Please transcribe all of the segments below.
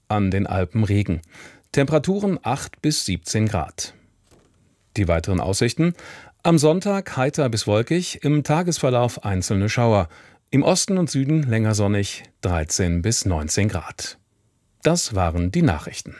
an den Alpen Regen. Temperaturen 8 bis 17 Grad. Die weiteren Aussichten: Am Sonntag heiter bis wolkig, im Tagesverlauf einzelne Schauer. Im Osten und Süden länger sonnig, 13 bis 19 Grad. Das waren die Nachrichten.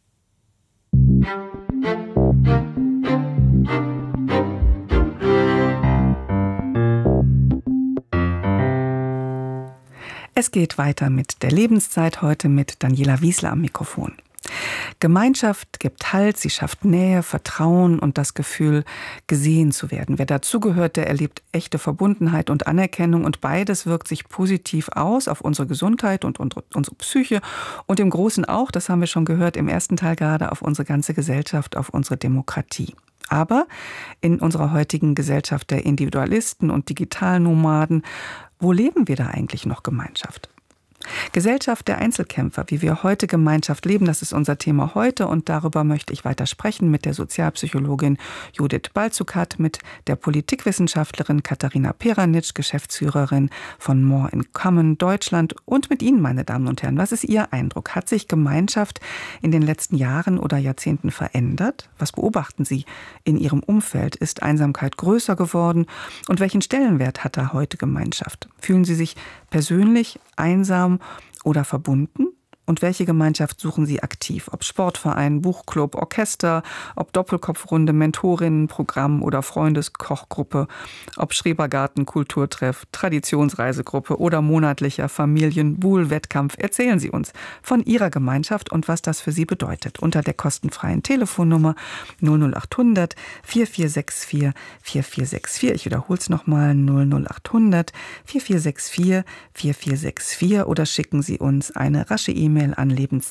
Es geht weiter mit der Lebenszeit, heute mit Daniela Wiesler am Mikrofon. Gemeinschaft gibt Halt, sie schafft Nähe, Vertrauen und das Gefühl, gesehen zu werden. Wer dazugehört, der erlebt echte Verbundenheit und Anerkennung und beides wirkt sich positiv aus auf unsere Gesundheit und unsere Psyche und im Großen auch, das haben wir schon gehört im ersten Teil gerade, auf unsere ganze Gesellschaft, auf unsere Demokratie. Aber in unserer heutigen Gesellschaft der Individualisten und Digitalnomaden, wo leben wir da eigentlich noch Gemeinschaft? Gesellschaft der Einzelkämpfer, wie wir heute Gemeinschaft leben, das ist unser Thema heute und darüber möchte ich weiter sprechen mit der Sozialpsychologin Judith Balzukat, mit der Politikwissenschaftlerin Katharina Peranitsch, Geschäftsführerin von More in Common Deutschland und mit Ihnen, meine Damen und Herren. Was ist Ihr Eindruck? Hat sich Gemeinschaft in den letzten Jahren oder Jahrzehnten verändert? Was beobachten Sie in Ihrem Umfeld? Ist Einsamkeit größer geworden? Und welchen Stellenwert hat da heute Gemeinschaft? Fühlen Sie sich persönlich einsam oder verbunden? Und welche Gemeinschaft suchen Sie aktiv? Ob Sportverein, Buchclub, Orchester, ob Doppelkopfrunde, Mentorinnenprogramm oder Freundeskochgruppe, ob Schrebergarten, Kulturtreff, Traditionsreisegruppe oder monatlicher Familienbuhl-Wettkampf. Erzählen Sie uns von Ihrer Gemeinschaft und was das für Sie bedeutet. Unter der kostenfreien Telefonnummer 00800 4464 4464. Ich wiederhole es nochmal, 00800 4464 4464 oder schicken Sie uns eine rasche E-Mail an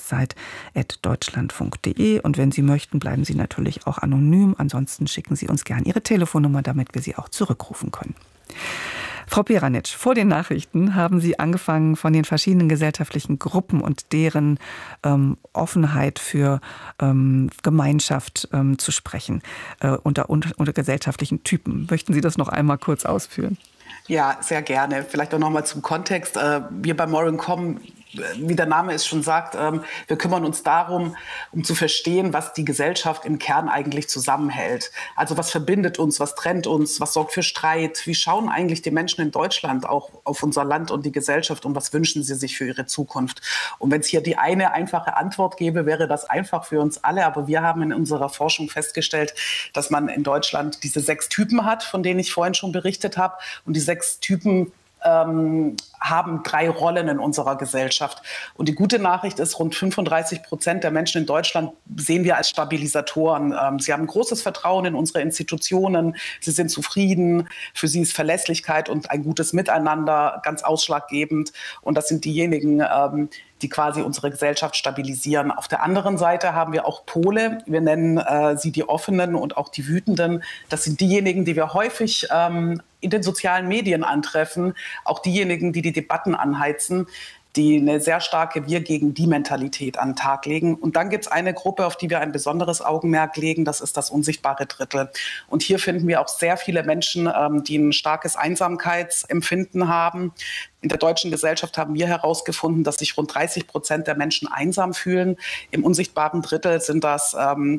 lebenszeit@deutschlandfunk.de und wenn Sie möchten, bleiben Sie natürlich auch anonym. Ansonsten schicken Sie uns gern Ihre Telefonnummer, damit wir Sie auch zurückrufen können. Frau Peranitsch, vor den Nachrichten haben Sie angefangen, von den verschiedenen gesellschaftlichen Gruppen und deren Offenheit für Gemeinschaft zu sprechen, unter gesellschaftlichen Typen. Möchten Sie das noch einmal kurz ausführen? Ja, sehr gerne. Vielleicht auch noch mal zum Kontext. Wir bei More in Common, wie der Name es schon sagt, wir kümmern uns darum, um zu verstehen, was die Gesellschaft im Kern eigentlich zusammenhält. Also was verbindet uns, was trennt uns, was sorgt für Streit? Wie schauen eigentlich die Menschen in Deutschland auch auf unser Land und die Gesellschaft und was wünschen sie sich für ihre Zukunft? Und wenn es hier die eine einfache Antwort gäbe, wäre das einfach für uns alle. Aber wir haben in unserer Forschung festgestellt, dass man in Deutschland diese 6 Typen hat, von denen ich vorhin schon berichtet habe. Und die 6 Typen haben 3 Rollen in unserer Gesellschaft. Und die gute Nachricht ist, rund 35% der Menschen in Deutschland sehen wir als Stabilisatoren. Sie haben großes Vertrauen in unsere Institutionen, sie sind zufrieden, für sie ist Verlässlichkeit und ein gutes Miteinander ganz ausschlaggebend. Und das sind diejenigen, die quasi unsere Gesellschaft stabilisieren. Auf der anderen Seite haben wir auch Pole. Wir nennen sie die Offenen und auch die Wütenden. Das sind diejenigen, die wir häufig in den sozialen Medien antreffen. Auch diejenigen, die die Debatten anheizen, die eine sehr starke Wir-gegen-die-Mentalität an den Tag legen. Und dann gibt es eine Gruppe, auf die wir ein besonderes Augenmerk legen, das ist das unsichtbare Drittel. Und hier finden wir auch sehr viele Menschen, die ein starkes Einsamkeitsempfinden haben. In der deutschen Gesellschaft haben wir herausgefunden, dass sich rund 30% der Menschen einsam fühlen. Im unsichtbaren Drittel sind das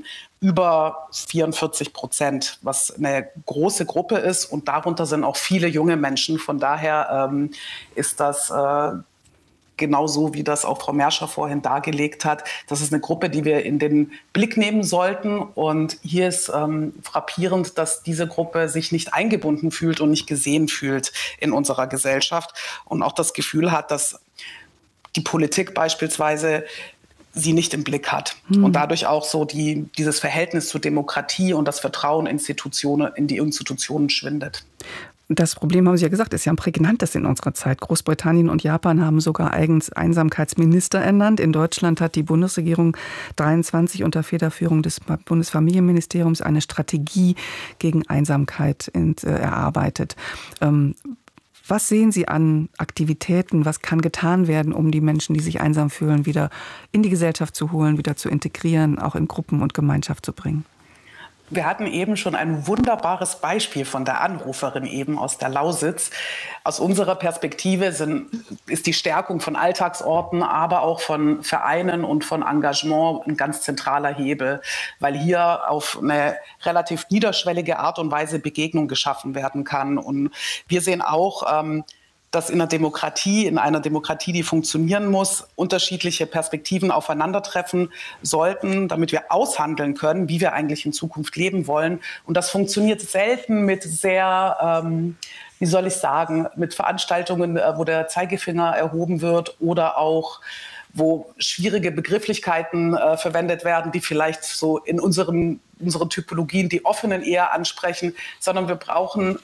über 44%, was eine große Gruppe ist. Und darunter sind auch viele junge Menschen. Von daher ist das genauso, wie das auch Frau Merscher vorhin dargelegt hat. Das ist eine Gruppe, die wir in den Blick nehmen sollten. Und hier ist frappierend, dass diese Gruppe sich nicht eingebunden fühlt und nicht gesehen fühlt in unserer Gesellschaft und auch das Gefühl hat, dass die Politik beispielsweise sie nicht im Blick hat. Und dadurch auch so dieses Verhältnis zur Demokratie und das Vertrauen in die Institutionen schwindet. Das Problem, haben Sie ja gesagt, ist ja ein prägnantes in unserer Zeit. Großbritannien und Japan haben sogar eigens Einsamkeitsminister ernannt. In Deutschland hat die Bundesregierung 23 unter Federführung des Bundesfamilienministeriums eine Strategie gegen Einsamkeit erarbeitet. Was sehen Sie an Aktivitäten? Was kann getan werden, um die Menschen, die sich einsam fühlen, wieder in die Gesellschaft zu holen, wieder zu integrieren, auch in Gruppen und Gemeinschaft zu bringen? Wir hatten eben schon ein wunderbares Beispiel von der Anruferin eben aus der Lausitz. Aus unserer Perspektive ist die Stärkung von Alltagsorten, aber auch von Vereinen und von Engagement ein ganz zentraler Hebel, weil hier auf eine relativ niederschwellige Art und Weise Begegnung geschaffen werden kann. Und wir sehen auch, dass in einer Demokratie, die funktionieren muss, unterschiedliche Perspektiven aufeinandertreffen sollten, damit wir aushandeln können, wie wir eigentlich in Zukunft leben wollen. Und das funktioniert selten mit sehr, mit Veranstaltungen, wo der Zeigefinger erhoben wird oder auch wo schwierige Begrifflichkeiten verwendet werden, die vielleicht so in unseren Typologien die Offenen eher ansprechen, sondern wir brauchen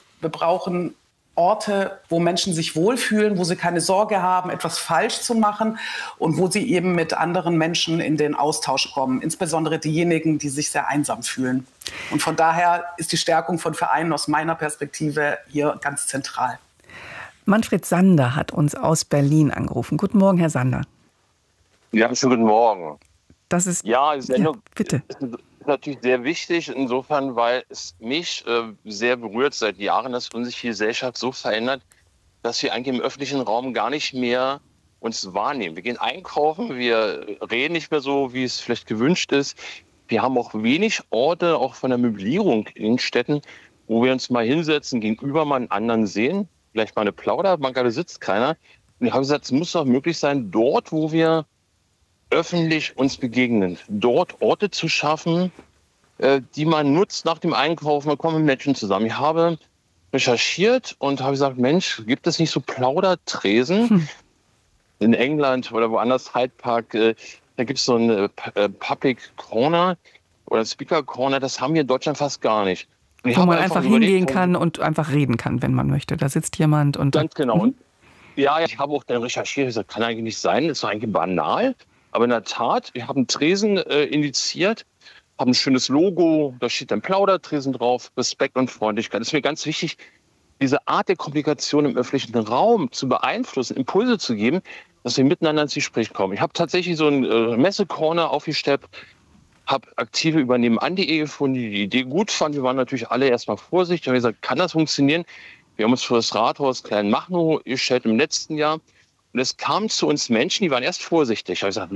Orte, wo Menschen sich wohlfühlen, wo sie keine Sorge haben, etwas falsch zu machen und wo sie eben mit anderen Menschen in den Austausch kommen, insbesondere diejenigen, die sich sehr einsam fühlen. Und von daher ist die Stärkung von Vereinen aus meiner Perspektive hier ganz zentral. Manfred Sander hat uns aus Berlin angerufen. Guten Morgen, Herr Sander. Ja, schönen guten Morgen. Das ist bitte. Ist natürlich sehr wichtig, insofern, weil es mich sehr berührt seit Jahren, dass unsere Gesellschaft so verändert, dass wir eigentlich im öffentlichen Raum gar nicht mehr uns wahrnehmen. Wir gehen einkaufen, wir reden nicht mehr so, wie es vielleicht gewünscht ist. Wir haben auch wenig Orte, auch von der Möblierung in den Städten, wo wir uns mal hinsetzen, gegenüber mal einen anderen sehen, vielleicht mal eine Plauderbank, da sitzt keiner. Und ich habe gesagt, es muss doch möglich sein, dort, wo wir öffentlich uns begegnen, dort Orte zu schaffen, die man nutzt nach dem Einkaufen, man kommt mit Menschen zusammen. Ich habe recherchiert und habe gesagt, Mensch, gibt es nicht so Plaudertresen? In England oder woanders, Hyde Park, da gibt es so ein Public Corner oder Speaker Corner, das haben wir in Deutschland fast gar nicht. Wo man einfach hingehen kann und einfach reden kann, wenn man möchte. Da sitzt jemand und... Ganz genau. Und ja, ich habe auch dann recherchiert, ich gesagt, kann eigentlich nicht sein, das ist eigentlich banal. Aber in der Tat, wir haben Tresen indiziert, haben ein schönes Logo, da steht ein Plaudertresen drauf, Respekt und Freundlichkeit. Es ist mir ganz wichtig, diese Art der Kommunikation im öffentlichen Raum zu beeinflussen, Impulse zu geben, dass wir miteinander ins Gespräch kommen. Ich habe tatsächlich so einen Messecorner aufgestellt, habe Aktive über nebenan.de gefunden, die die Idee gut fanden. Wir waren natürlich alle erstmal vorsichtig, haben gesagt, kann das funktionieren? Wir haben uns für das Rathaus Kleinmachnow gestellt im letzten Jahr. Und es kamen zu uns Menschen, die waren erst vorsichtig. Ich habe gesagt,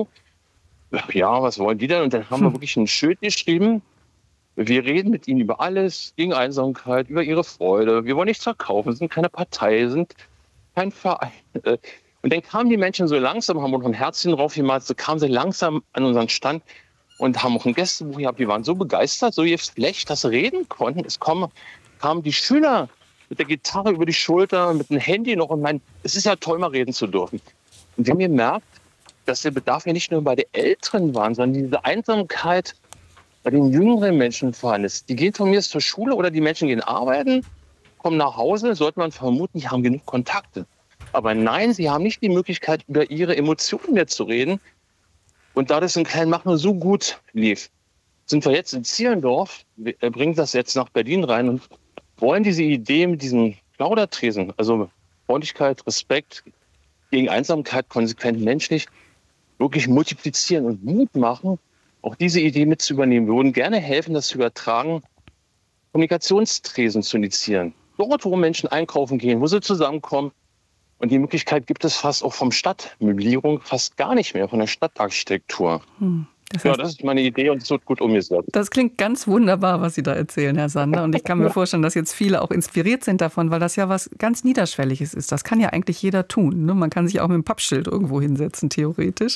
ja, was wollen die denn? Und dann haben wir wirklich ein Schild geschrieben. Wir reden mit ihnen über alles, gegen Einsamkeit, über ihre Freude. Wir wollen nichts verkaufen, sind keine Partei, sind kein Verein. Und dann kamen die Menschen so langsam, haben noch ein Herzchen drauf gemalt, so kamen sie langsam an unseren Stand und haben auch ein Gästebuch gehabt. Die waren so begeistert, so geflecht, dass sie reden konnten. Es kamen die Schüler mit der Gitarre über die Schulter, mit dem Handy noch und meinten, es ist ja toll, mal reden zu dürfen. Und wir haben gemerkt, dass der Bedarf ja nicht nur bei den Älteren war, sondern diese Einsamkeit bei den jüngeren Menschen vorhanden ist. Die gehen von mir zur Schule oder die Menschen gehen arbeiten, kommen nach Hause, sollte man vermuten, die haben genug Kontakte. Aber nein, sie haben nicht die Möglichkeit, über ihre Emotionen mehr zu reden. Und da das in Kleinmachnow so gut lief, sind wir jetzt in Zehlendorf, wir bringen das jetzt nach Berlin rein und wollen diese Idee mit diesem Plaudertresen, also Freundlichkeit, Respekt gegen Einsamkeit, konsequent menschlich, wirklich multiplizieren und Mut machen, auch diese Idee mit zu übernehmen. Wir würden gerne helfen, das zu übertragen, Kommunikationstresen zu initiieren. Dort, wo Menschen einkaufen gehen, wo sie zusammenkommen. Und die Möglichkeit gibt es fast auch vom Stadtmöblierung fast gar nicht mehr, von der Stadtarchitektur. Das heißt, das ist meine Idee und es wird gut umgesetzt. Das klingt ganz wunderbar, was Sie da erzählen, Herr Sander. Und ich kann mir vorstellen, dass jetzt viele auch inspiriert sind davon, weil das ja was ganz Niederschwelliges ist. Das kann ja eigentlich jeder tun. Ne? Man kann sich auch mit einem Pappschild irgendwo hinsetzen, theoretisch.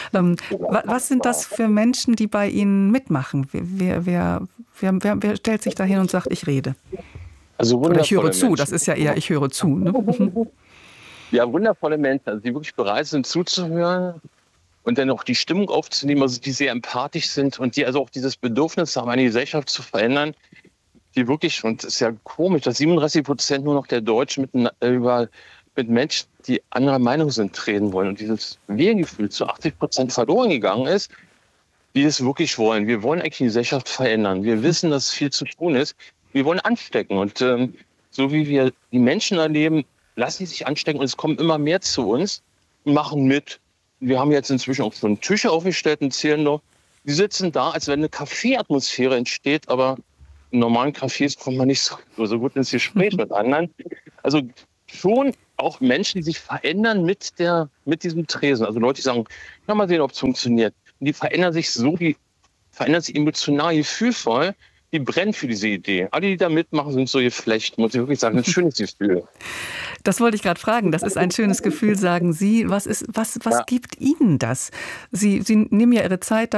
Was sind das für Menschen, die bei Ihnen mitmachen? Wer stellt sich da hin und sagt, ich rede? Also oder ich höre zu, Menschen. Das ist ja eher, ich höre zu. Ne? Ja, wundervolle Menschen, also die wirklich bereit sind zuzuhören und dann auch die Stimmung aufzunehmen, also die sehr empathisch sind und die also auch dieses Bedürfnis haben, eine Gesellschaft zu verändern, die wirklich, und es ist ja komisch, dass 37% nur noch der Deutschen mit Menschen, die anderer Meinung sind, reden wollen und dieses Wir-Gefühl zu 80% verloren gegangen ist, die es wirklich wollen. Wir wollen eigentlich die Gesellschaft verändern. Wir wissen, dass viel zu tun ist. Wir wollen anstecken und so wie wir die Menschen erleben, lassen die sich anstecken und es kommen immer mehr zu uns und machen mit. Wir haben jetzt inzwischen auch schon Tische aufgestellt in Zehlendorf, Die sitzen da, als wenn eine Kaffeeatmosphäre entsteht, aber in normalen Cafés kommt man nicht so gut ins Gespräch mit anderen. Also schon auch Menschen, die sich verändern mit diesem Tresen. Also Leute, die sagen, ja, mal sehen, ob es funktioniert. Und die verändern sich verändern sich emotional, gefühlvoll, die brennen für diese Idee. Alle, die da mitmachen, sind so geflecht, muss ich wirklich sagen. Ein schönes Gefühl. Das wollte ich gerade fragen. Das ist ein schönes Gefühl, sagen Sie. Was gibt Ihnen das? Sie nehmen ja Ihre Zeit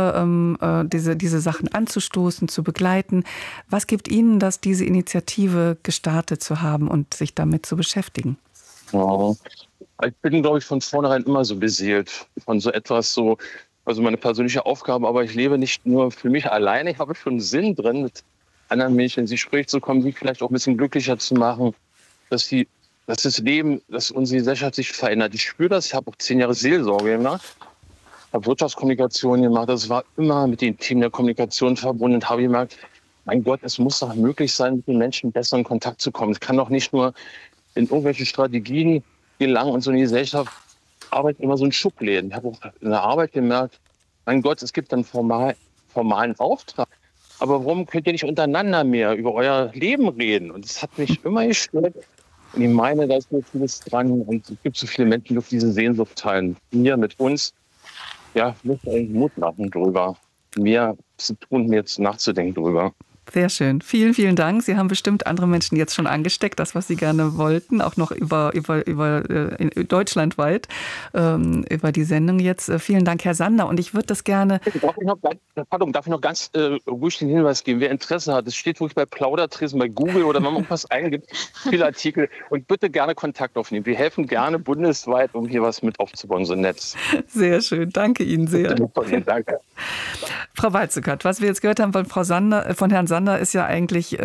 dafür, diese Sachen anzustoßen, zu begleiten. Was gibt Ihnen das, diese Initiative gestartet zu haben und sich damit zu beschäftigen? Ja. Ich bin, glaube ich, von vornherein immer so beseelt von so etwas also meine persönliche Aufgabe, aber ich lebe nicht nur für mich alleine. Ich habe schon Sinn drin, mit anderen Menschen ins Gespräch zu kommen, die vielleicht auch ein bisschen glücklicher zu machen, dass das Leben, dass unsere Gesellschaft sich verändert. Ich spüre das. Ich habe auch 10 Jahre Seelsorge gemacht, habe Wirtschaftskommunikation gemacht. Das war immer mit den Themen der Kommunikation verbunden und habe gemerkt, mein Gott, es muss doch möglich sein, mit den Menschen besser in Kontakt zu kommen. Es kann doch nicht nur in irgendwelche Strategien gelangen und so eine Gesellschaft arbeitet immer so in Schubläden. Ich habe auch in der Arbeit gemerkt, mein Gott, es gibt einen formalen Auftrag. Aber warum könnt ihr nicht untereinander mehr über euer Leben reden? Und das hat mich immer gestört. Und ich meine, da ist so vieles dran. Und es gibt so viele Menschen, die auf diese Sehnsucht teilen. Mir mit uns, ja, ich möchte eigentlich Mut machen drüber. Mehr zu tun, mir jetzt nachzudenken drüber. Sehr schön. Vielen, vielen Dank. Sie haben bestimmt andere Menschen jetzt schon angesteckt, das, was Sie gerne wollten, auch noch über deutschlandweit, über die Sendung jetzt. Vielen Dank, Herr Sander. Und ich würde das gerne... Darf ich noch ganz ruhig den Hinweis geben, wer Interesse hat, es steht wirklich bei Plaudertresen, bei Google oder wenn man irgendwas eingibt, viele Artikel. Und bitte gerne Kontakt aufnehmen. Wir helfen gerne bundesweit, um hier was mit aufzubauen, so ein Netz. Sehr schön. Danke Ihnen sehr. Danke. Frau Weizsäckert, was wir jetzt gehört haben von Herrn Sander, ist ja eigentlich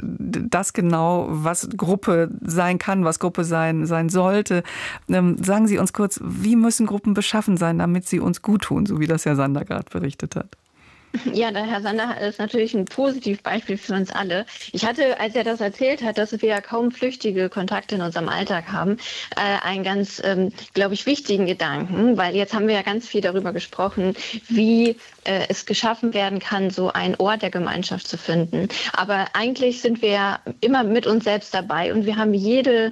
das genau, was Gruppe sein kann, was Gruppe sein sollte. Sagen Sie uns kurz, wie müssen Gruppen beschaffen sein, damit sie uns gut tun, so wie das Herr Sander gerade berichtet hat? Ja, der Herr Sander ist natürlich ein Positivbeispiel für uns alle. Ich hatte, als er das erzählt hat, dass wir ja kaum flüchtige Kontakte in unserem Alltag haben, einen ganz, glaube ich, wichtigen Gedanken, weil jetzt haben wir ja ganz viel darüber gesprochen, wie es geschaffen werden kann, so einen Ort der Gemeinschaft zu finden. Aber eigentlich sind wir ja immer mit uns selbst dabei und wir haben jeden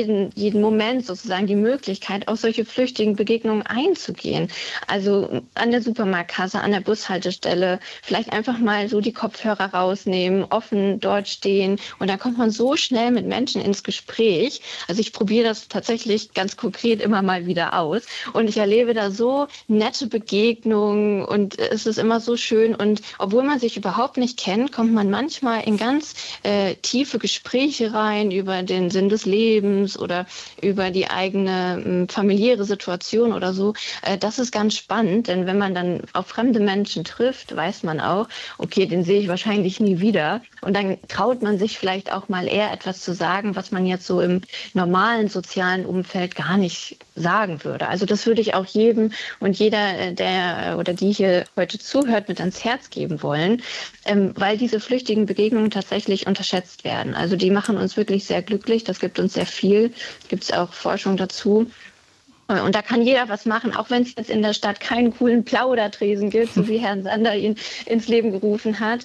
Moment sozusagen die Möglichkeit, auf solche flüchtigen Begegnungen einzugehen. Also an der Supermarktkasse, an der Bushaltestelle, vielleicht einfach mal so die Kopfhörer rausnehmen, offen dort stehen und dann kommt man so schnell mit Menschen ins Gespräch. Also ich probiere das tatsächlich ganz konkret immer mal wieder aus und ich erlebe da so nette Begegnungen und es ist immer so schön und obwohl man sich überhaupt nicht kennt, kommt man manchmal in ganz tiefe Gespräche rein über den Sinn des Lebens oder über die eigene familiäre Situation oder so. Das ist ganz spannend, denn wenn man dann auf fremde Menschen trifft, weiß man auch, okay, den sehe ich wahrscheinlich nie wieder. Und dann traut man sich vielleicht auch mal eher etwas zu sagen, was man jetzt so im normalen sozialen Umfeld gar nicht sagen würde. Also das würde ich auch jedem und jeder, der oder die hier heute zuhört, mit ans Herz geben wollen, weil diese flüchtigen Begegnungen tatsächlich unterschätzt werden. Also die machen uns wirklich sehr glücklich, das gibt uns sehr viel, gibt es auch Forschung dazu. Und da kann jeder was machen, auch wenn es jetzt in der Stadt keinen coolen Plaudertresen gibt, so wie Herrn Sander ihn ins Leben gerufen hat.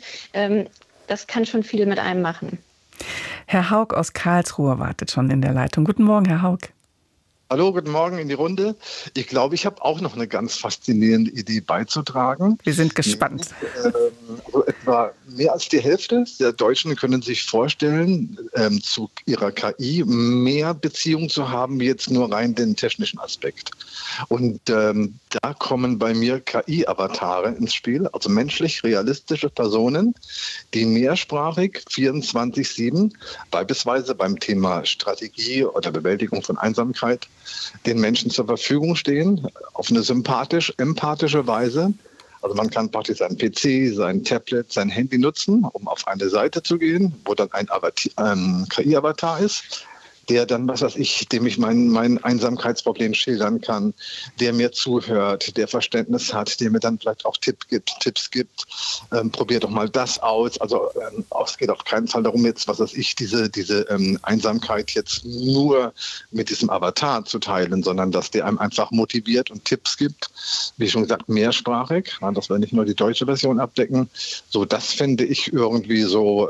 Das kann schon viel mit einem machen. Herr Haug aus Karlsruhe wartet schon in der Leitung. Guten Morgen, Herr Haug. Hallo, guten Morgen in die Runde. Ich glaube, ich habe auch noch eine ganz faszinierende Idee beizutragen. Wir sind gespannt. Also etwa mehr als die Hälfte der Deutschen können sich vorstellen, zu ihrer KI mehr Beziehung zu haben, wie jetzt nur rein den technischen Aspekt. Und da kommen bei mir KI-Avatare ins Spiel, also menschlich realistische Personen, die mehrsprachig 24/7, beispielsweise beim Thema Strategie oder Bewältigung von Einsamkeit, den Menschen zur Verfügung stehen, auf eine empathische Weise. Also man kann praktisch seinen PC, sein Tablet, sein Handy nutzen, um auf eine Seite zu gehen, wo dann ein KI-Avatar ist, der dann, was weiß ich, dem ich mein Einsamkeitsproblem schildern kann, der mir zuhört, der Verständnis hat, der mir dann vielleicht auch Tipps gibt. Probier doch mal das aus. Also es geht auf keinen Fall darum, jetzt, was weiß ich, diese Einsamkeit jetzt nur mit diesem Avatar zu teilen, sondern dass der einem einfach motiviert und Tipps gibt. Wie schon gesagt, mehrsprachig, dass wir nicht nur die deutsche Version abdecken. So, das finde ich irgendwie so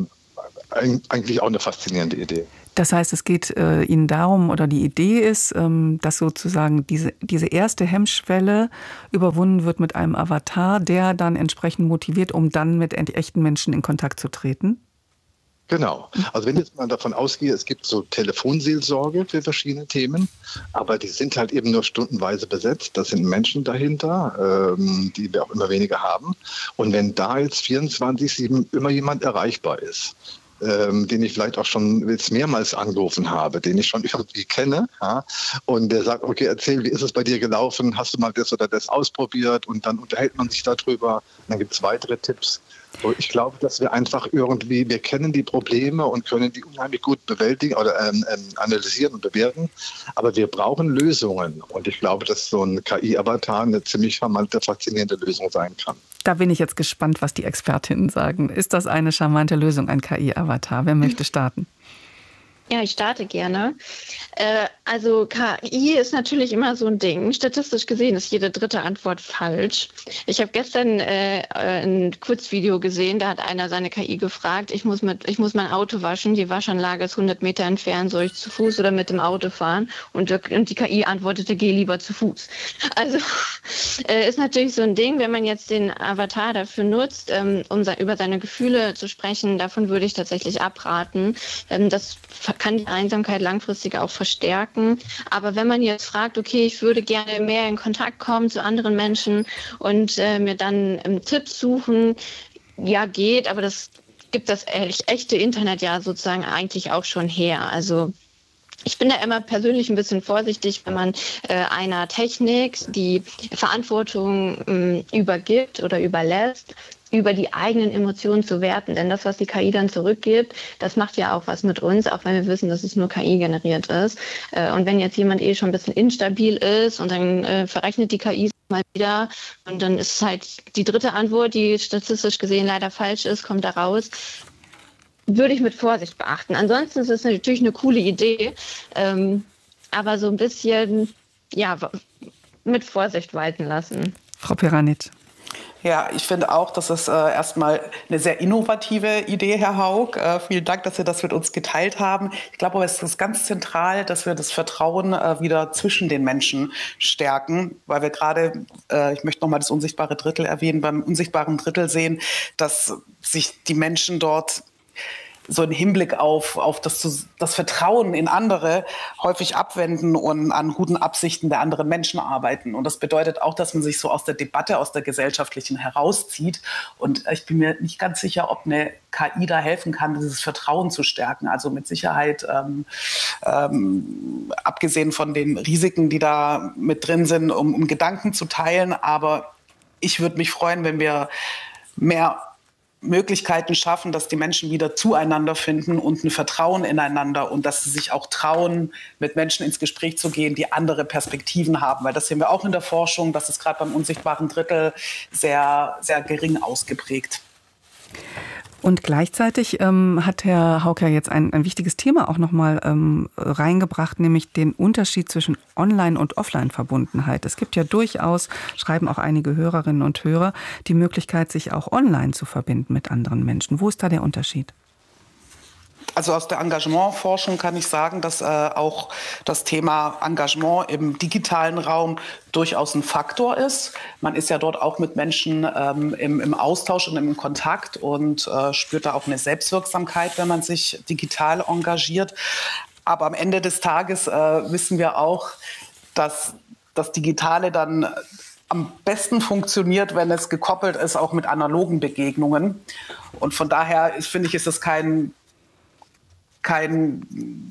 eigentlich auch eine faszinierende Idee. Das heißt, es geht Ihnen darum, oder die Idee ist, dass sozusagen diese erste Hemmschwelle überwunden wird mit einem Avatar, der dann entsprechend motiviert, um dann mit echten Menschen in Kontakt zu treten? Genau. Also wenn jetzt mal davon ausgehe, es gibt so Telefonseelsorge für verschiedene Themen, aber die sind halt eben nur stundenweise besetzt. Das sind Menschen dahinter, die wir auch immer weniger haben. Und wenn da jetzt 24/7 immer jemand erreichbar ist, den ich vielleicht auch schon jetzt mehrmals angerufen habe, den ich schon irgendwie kenne, ja, und der sagt, okay, erzähl, wie ist es bei dir gelaufen? Hast du mal das oder das ausprobiert? Und dann unterhält man sich darüber. Und dann gibt es weitere Tipps. So, ich glaube, dass wir einfach irgendwie, wir kennen die Probleme und können die unheimlich gut bewältigen oder analysieren und bewerten, aber wir brauchen Lösungen. Und ich glaube, dass so ein KI-Avatar eine ziemlich charmante, faszinierende Lösung sein kann. Da bin ich jetzt gespannt, was die Expertinnen sagen. Ist das eine charmante Lösung, ein KI-Avatar? Wer möchte starten? Ja, ich starte gerne. Also KI ist natürlich immer so ein Ding. Statistisch gesehen ist jede dritte Antwort falsch. Ich habe gestern ein Kurzvideo gesehen, da hat einer seine KI gefragt, ich muss mein Auto waschen, die Waschanlage ist 100 Meter entfernt, soll ich zu Fuß oder mit dem Auto fahren? Und die KI antwortete, geh lieber zu Fuß. Also ist natürlich so ein Ding, wenn man jetzt den Avatar dafür nutzt, um über seine Gefühle zu sprechen, davon würde ich tatsächlich abraten. Das kann die Einsamkeit langfristig auch verstärken. Aber wenn man jetzt fragt, okay, ich würde gerne mehr in Kontakt kommen zu anderen Menschen und mir dann Tipps suchen, ja, geht, aber das gibt das echte Internet ja sozusagen eigentlich auch schon her. Also ich bin da immer persönlich ein bisschen vorsichtig, wenn man einer Technik die Verantwortung übergibt oder überlässt, über die eigenen Emotionen zu werten. Denn das, was die KI dann zurückgibt, das macht ja auch was mit uns, auch wenn wir wissen, dass es nur KI generiert ist. Und wenn jetzt jemand schon ein bisschen instabil ist und dann verrechnet die KI mal wieder und dann ist es halt die dritte Antwort, die statistisch gesehen leider falsch ist, kommt da raus, würde ich mit Vorsicht beachten. Ansonsten ist es natürlich eine coole Idee, aber so ein bisschen mit Vorsicht walten lassen. Frau Piranitsch. Ja, ich finde auch, das ist erstmal eine sehr innovative Idee, Herr Haug. Vielen Dank, dass Sie das mit uns geteilt haben. Ich glaube aber, es ist ganz zentral, dass wir das Vertrauen wieder zwischen den Menschen stärken, weil wir gerade, ich möchte nochmal das unsichtbare Drittel erwähnen, beim unsichtbaren Drittel sehen, dass sich die Menschen dort so im Hinblick auf das Vertrauen in andere häufig abwenden und an guten Absichten der anderen Menschen arbeiten. Und das bedeutet auch, dass man sich so aus der Debatte, aus der gesellschaftlichen herauszieht. Und ich bin mir nicht ganz sicher, ob eine KI da helfen kann, dieses Vertrauen zu stärken. Also mit Sicherheit, abgesehen von den Risiken, die da mit drin sind, um Gedanken zu teilen. Aber ich würde mich freuen, wenn wir mehr Möglichkeiten schaffen, dass die Menschen wieder zueinander finden und ein Vertrauen ineinander und dass sie sich auch trauen, mit Menschen ins Gespräch zu gehen, die andere Perspektiven haben. Weil das sehen wir auch in der Forschung, das ist gerade beim unsichtbaren Drittel sehr, sehr gering ausgeprägt. Und gleichzeitig hat Herr Haug ja jetzt ein wichtiges Thema auch nochmal reingebracht, nämlich den Unterschied zwischen Online- und Offline-Verbundenheit. Es gibt ja durchaus, schreiben auch einige Hörerinnen und Hörer, die Möglichkeit, sich auch online zu verbinden mit anderen Menschen. Wo ist da der Unterschied? Also aus der Engagementforschung kann ich sagen, dass auch das Thema Engagement im digitalen Raum durchaus ein Faktor ist. Man ist ja dort auch mit Menschen im Austausch und im Kontakt und spürt da auch eine Selbstwirksamkeit, wenn man sich digital engagiert. Aber am Ende des Tages wissen wir auch, dass das Digitale dann am besten funktioniert, wenn es gekoppelt ist, auch mit analogen Begegnungen. Und von daher finde ich, ist es kein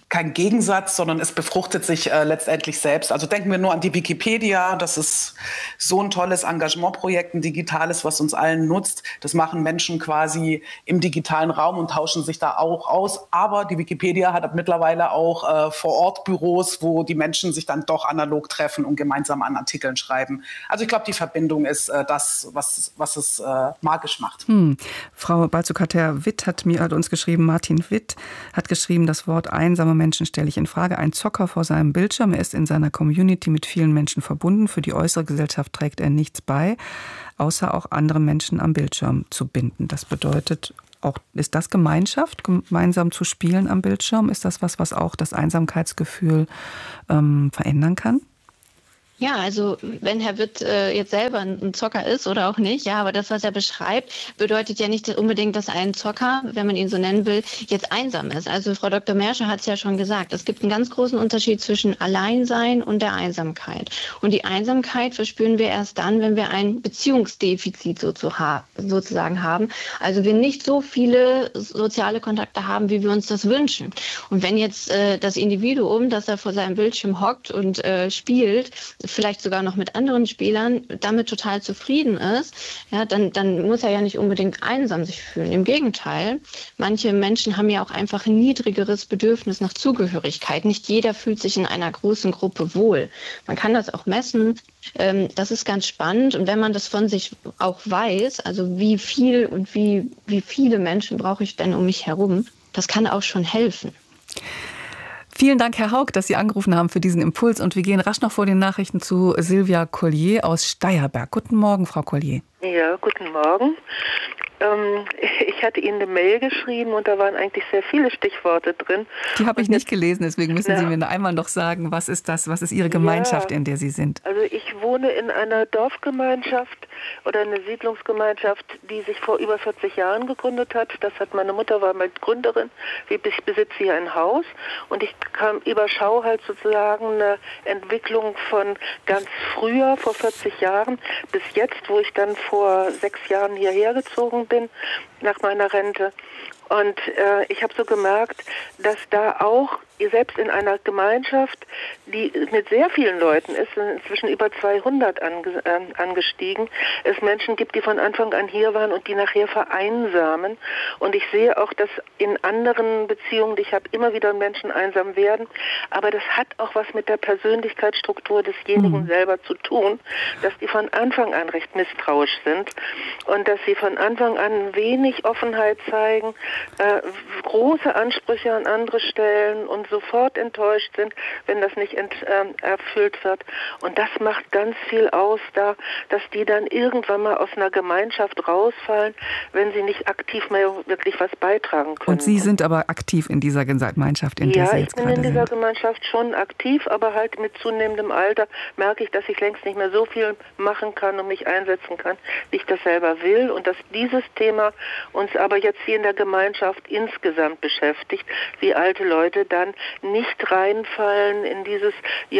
kein Gegensatz, sondern es befruchtet sich letztendlich selbst. Also denken wir nur an die Wikipedia. Das ist so ein tolles Engagementprojekt, ein digitales, was uns allen nutzt. Das machen Menschen quasi im digitalen Raum und tauschen sich da auch aus. Aber die Wikipedia hat mittlerweile auch Vor-Ort-Büros, wo die Menschen sich dann doch analog treffen und gemeinsam an Artikeln schreiben. Also ich glaube, die Verbindung ist das, was es magisch macht. Frau Balzukater-Witt hat uns geschrieben, Martin Witt hat geschrieben, das Wort einsame Menschen stelle ich in Frage. Ein Zocker vor seinem Bildschirm, er ist in seiner Community mit vielen Menschen verbunden. Für die äußere Gesellschaft trägt er nichts bei, außer auch andere Menschen am Bildschirm zu binden. Das bedeutet auch, ist das Gemeinschaft, gemeinsam zu spielen am Bildschirm? Ist das was auch das Einsamkeitsgefühl verändern kann? Ja, also wenn Herr Witt jetzt selber ein Zocker ist oder auch nicht, ja, aber das, was er beschreibt, bedeutet ja nicht unbedingt, dass ein Zocker, wenn man ihn so nennen will, jetzt einsam ist. Also Frau Dr. Merscher hat es ja schon gesagt, es gibt einen ganz großen Unterschied zwischen Alleinsein und der Einsamkeit. Und die Einsamkeit verspüren wir erst dann, wenn wir ein Beziehungsdefizit sozusagen haben. Also wir nicht so viele soziale Kontakte haben, wie wir uns das wünschen. Und wenn jetzt das Individuum, das er vor seinem Bildschirm hockt und spielt, vielleicht sogar noch mit anderen Spielern, damit total zufrieden ist, ja, dann muss er ja nicht unbedingt einsam sich fühlen. Im Gegenteil, manche Menschen haben ja auch einfach ein niedrigeres Bedürfnis nach Zugehörigkeit. Nicht jeder fühlt sich in einer großen Gruppe wohl. Man kann das auch messen. Das ist ganz spannend. Und wenn man das von sich auch weiß, also wie viel und wie viele Menschen brauche ich denn um mich herum, das kann auch schon helfen. Vielen Dank, Herr Haug, dass Sie angerufen haben für diesen Impuls. Und wir gehen rasch noch vor den Nachrichten zu Silvia Collier aus Steyerberg. Guten Morgen, Frau Collier. Ja, guten Morgen. Ich hatte Ihnen eine Mail geschrieben und da waren eigentlich sehr viele Stichworte drin. Die habe ich nicht gelesen, deswegen müssen Sie mir einmal noch sagen, was ist Ihre Gemeinschaft, in der Sie sind? Also ich wohne in einer Dorfgemeinschaft oder eine Siedlungsgemeinschaft, die sich vor über 40 Jahren gegründet hat. Meine Mutter war mal Gründerin. Ich besitze hier ein Haus und ich überschaue halt sozusagen eine Entwicklung von ganz früher, vor 40 Jahren, bis jetzt, wo ich dann vor 6 Jahren hierher gezogen bin, nach meiner Rente. Und ich habe so gemerkt, dass da auch, selbst in einer Gemeinschaft, die mit sehr vielen Leuten ist, inzwischen über 200 angestiegen, es Menschen gibt, die von Anfang an hier waren und die nachher vereinsamen. Und ich sehe auch, dass in anderen Beziehungen, die ich habe, immer wieder Menschen einsam werden. Aber das hat auch was mit der Persönlichkeitsstruktur desjenigen selber zu tun, dass die von Anfang an recht misstrauisch sind und dass sie von Anfang an wenig Offenheit zeigen, große Ansprüche an andere stellen und sofort enttäuscht sind, wenn das nicht erfüllt wird. Und das macht ganz viel aus, dass die dann irgendwann mal aus einer Gemeinschaft rausfallen, wenn sie nicht aktiv mehr wirklich was beitragen können. Und Sie sind aber aktiv in dieser Gemeinschaft, in der Sie jetzt gerade sind? Ja, ich bin in dieser Gemeinschaft schon aktiv, aber halt mit zunehmendem Alter merke ich, dass ich längst nicht mehr so viel machen kann und mich einsetzen kann, wie ich das selber will. Und dass dieses Thema uns aber jetzt hier in der Gemeinschaft insgesamt beschäftigt, wie alte Leute dann nicht reinfallen in dieses,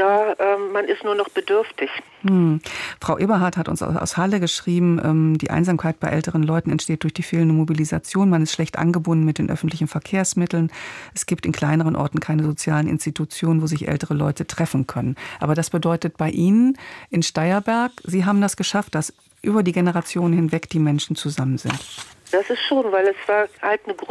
man ist nur noch bedürftig. Frau Eberhardt hat uns aus Halle geschrieben, die Einsamkeit bei älteren Leuten entsteht durch die fehlende Mobilisation. Man ist schlecht angebunden mit den öffentlichen Verkehrsmitteln. Es gibt in kleineren Orten keine sozialen Institutionen, wo sich ältere Leute treffen können. Aber das bedeutet bei Ihnen in Steyerberg, Sie haben das geschafft, dass über die Generationen hinweg die Menschen zusammen sind. Das ist schon, weil es war halt eine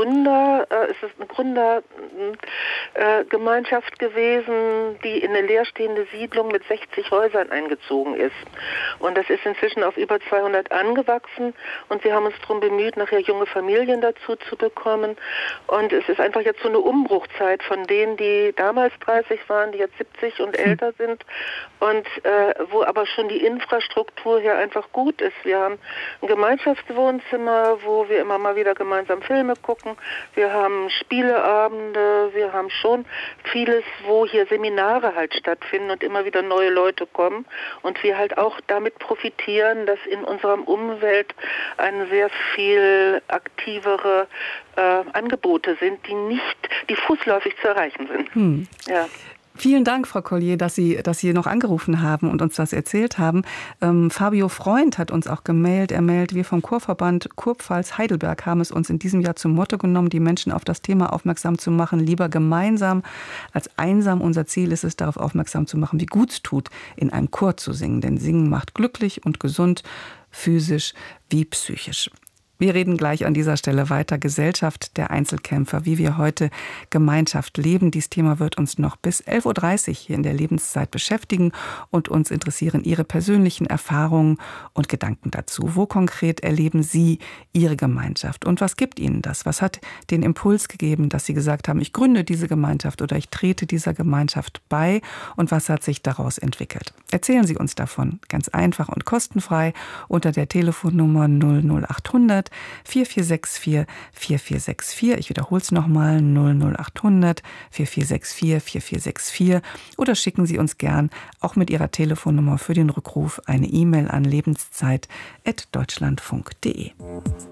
Gründergemeinschaft gewesen, die in eine leerstehende Siedlung mit 60 Häusern eingezogen ist. Und das ist inzwischen auf über 200 angewachsen und wir haben uns darum bemüht, nachher junge Familien dazu zu bekommen. Und es ist einfach jetzt so eine Umbruchzeit von denen, die damals 30 waren, die jetzt 70 und älter sind und wo aber schon die Infrastruktur hier einfach gut ist. Wir haben ein Gemeinschaftswohnzimmer, wo wir immer mal wieder gemeinsam Filme gucken. Wir haben Spieleabende, wir haben schon vieles, wo hier Seminare halt stattfinden und immer wieder neue Leute kommen. Und wir halt auch damit profitieren, dass in unserer Umwelt eine sehr viel aktivere Angebote sind, die fußläufig zu erreichen sind. Ja. Vielen Dank, Frau Collier, dass Sie noch angerufen haben und uns das erzählt haben. Fabio Freund hat uns auch gemailt. Er meldet, wir vom Chorverband Kurpfalz Heidelberg haben es uns in diesem Jahr zum Motto genommen, die Menschen auf das Thema aufmerksam zu machen. Lieber gemeinsam als einsam. Unser Ziel ist es, darauf aufmerksam zu machen, wie gut es tut, in einem Chor zu singen. Denn Singen macht glücklich und gesund, physisch wie psychisch. Wir reden gleich an dieser Stelle weiter. Gesellschaft der Einzelkämpfer, wie wir heute Gemeinschaft leben. Dieses Thema wird uns noch bis 11.30 Uhr hier in der Lebenszeit beschäftigen und uns interessieren Ihre persönlichen Erfahrungen und Gedanken dazu. Wo konkret erleben Sie Ihre Gemeinschaft und was gibt Ihnen das? Was hat den Impuls gegeben, dass Sie gesagt haben, ich gründe diese Gemeinschaft oder ich trete dieser Gemeinschaft bei und was hat sich daraus entwickelt? Erzählen Sie uns davon, ganz einfach und kostenfrei unter der Telefonnummer 00800 4464 4464. Ich wiederhole es nochmal, 00800 4464 4464. Oder schicken Sie uns gern auch mit Ihrer Telefonnummer für den Rückruf eine E-Mail an lebenszeit@deutschlandfunk.de.